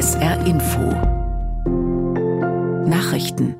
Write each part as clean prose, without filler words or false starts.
SR Info Nachrichten.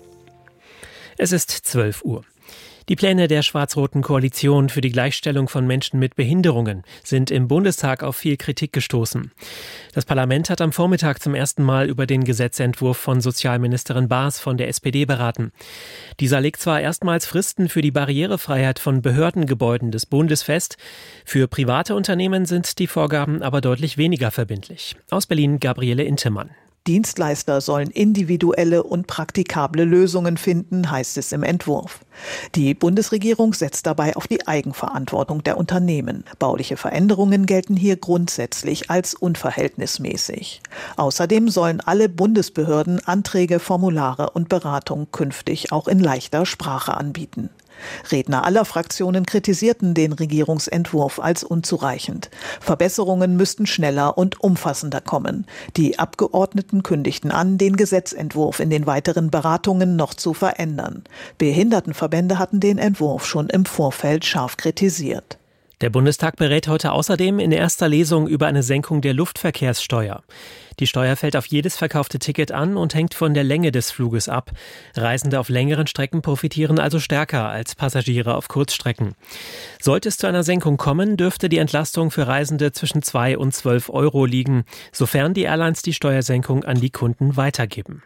Es ist 12 Uhr. Die Pläne der schwarz-roten Koalition für die Gleichstellung von Menschen mit Behinderungen sind im Bundestag auf viel Kritik gestoßen. Das Parlament hat am Vormittag zum ersten Mal über den Gesetzentwurf von Sozialministerin Baas von der SPD beraten. Dieser legt zwar erstmals Fristen für die Barrierefreiheit von Behördengebäuden des Bundes fest, für private Unternehmen sind die Vorgaben aber deutlich weniger verbindlich. Aus Berlin Gabriele Intemann. Dienstleister sollen individuelle und praktikable Lösungen finden, heißt es im Entwurf. Die Bundesregierung setzt dabei auf die Eigenverantwortung der Unternehmen. Bauliche Veränderungen gelten hier grundsätzlich als unverhältnismäßig. Außerdem sollen alle Bundesbehörden Anträge, Formulare und Beratung künftig auch in leichter Sprache anbieten. Redner aller Fraktionen kritisierten den Regierungsentwurf als unzureichend. Verbesserungen müssten schneller und umfassender kommen. Die Abgeordneten kündigten an, den Gesetzentwurf in den weiteren Beratungen noch zu verändern. Behindertenverbände hatten den Entwurf schon im Vorfeld scharf kritisiert. Der Bundestag berät heute außerdem in erster Lesung über eine Senkung der Luftverkehrssteuer. Die Steuer fällt auf jedes verkaufte Ticket an und hängt von der Länge des Fluges ab. Reisende auf längeren Strecken profitieren also stärker als Passagiere auf Kurzstrecken. Sollte es zu einer Senkung kommen, dürfte die Entlastung für Reisende zwischen 2 und 12 Euro liegen, sofern die Airlines die Steuersenkung an die Kunden weitergeben.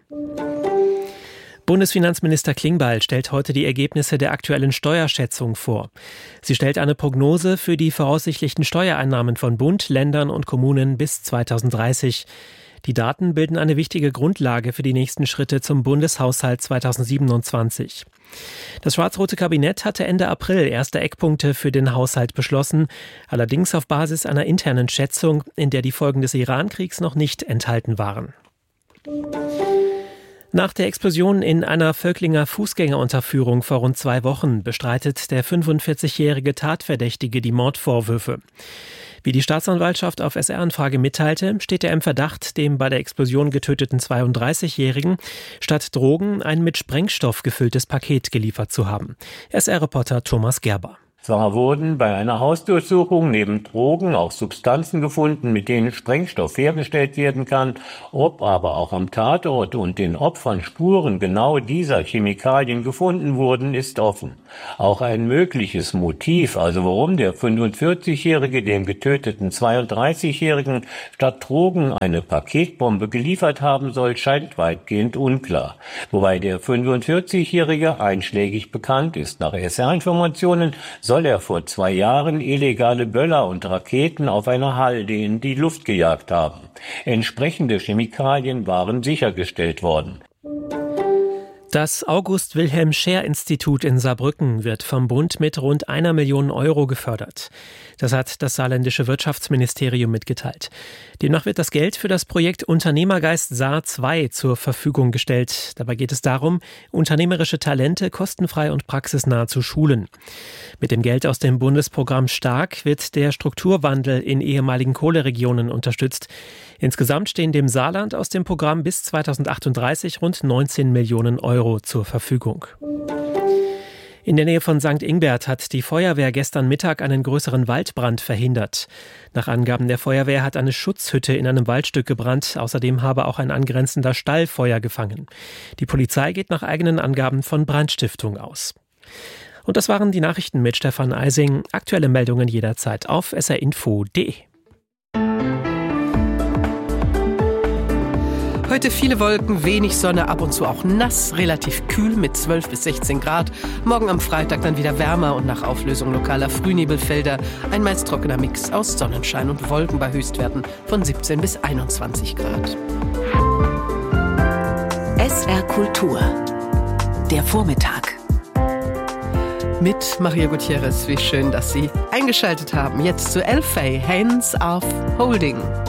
Bundesfinanzminister Klingbeil stellt heute die Ergebnisse der aktuellen Steuerschätzung vor. Sie stellt eine Prognose für die voraussichtlichen Steuereinnahmen von Bund, Ländern und Kommunen bis 2030. Die Daten bilden eine wichtige Grundlage für die nächsten Schritte zum Bundeshaushalt 2027. Das schwarz-rote Kabinett hatte Ende April erste Eckpunkte für den Haushalt beschlossen, allerdings auf Basis einer internen Schätzung, in der die Folgen des Iran-Kriegs noch nicht enthalten waren. Nach der Explosion in einer Völklinger Fußgängerunterführung vor rund 2 Wochen bestreitet der 45-jährige Tatverdächtige die Mordvorwürfe. Wie die Staatsanwaltschaft auf SR-Anfrage mitteilte, steht er im Verdacht, dem bei der Explosion getöteten 32-Jährigen statt Drogen ein mit Sprengstoff gefülltes Paket geliefert zu haben. SR-Reporter Thomas Gerber. Zwar wurden bei einer Hausdurchsuchung neben Drogen auch Substanzen gefunden, mit denen Sprengstoff hergestellt werden kann. Ob aber auch am Tatort und den Opfern Spuren genau dieser Chemikalien gefunden wurden, ist offen. Auch ein mögliches Motiv, also warum der 45-Jährige dem getöteten 32-Jährigen statt Drogen eine Paketbombe geliefert haben soll, scheint weitgehend unklar. Wobei der 45-Jährige einschlägig bekannt ist. Nach SR-Informationen soll er vor 2 Jahren illegale Böller und Raketen auf einer Halde in die Luft gejagt haben. Entsprechende Chemikalien waren sichergestellt worden. Das August-Wilhelm-Scheer-Institut in Saarbrücken wird vom Bund mit rund 1 Million Euro gefördert. Das hat das saarländische Wirtschaftsministerium mitgeteilt. Demnach wird das Geld für das Projekt Unternehmergeist Saar 2 zur Verfügung gestellt. Dabei geht es darum, unternehmerische Talente kostenfrei und praxisnah zu schulen. Mit dem Geld aus dem Bundesprogramm Stark wird der Strukturwandel in ehemaligen Kohleregionen unterstützt. Insgesamt stehen dem Saarland aus dem Programm bis 2038 rund 19 Millionen Euro zur Verfügung. In der Nähe von St. Ingbert hat die Feuerwehr gestern Mittag einen größeren Waldbrand verhindert. Nach Angaben der Feuerwehr hat eine Schutzhütte in einem Waldstück gebrannt. Außerdem habe auch ein angrenzender Stall Feuer gefangen. Die Polizei geht nach eigenen Angaben von Brandstiftung aus. Und das waren die Nachrichten mit Stefan Eising. Aktuelle Meldungen jederzeit auf srinfo.de. Heute viele Wolken, wenig Sonne, ab und zu auch nass, relativ kühl mit 12 bis 16 Grad. Morgen am Freitag dann wieder wärmer und nach Auflösung lokaler Frühnebelfelder ein meist trockener Mix aus Sonnenschein und Wolken bei Höchstwerten von 17 bis 21 Grad. SR Kultur. Der Vormittag. Mit Maria Gutierrez, wie schön, dass Sie eingeschaltet haben. Jetzt zu Elfay, Hands Off Holding.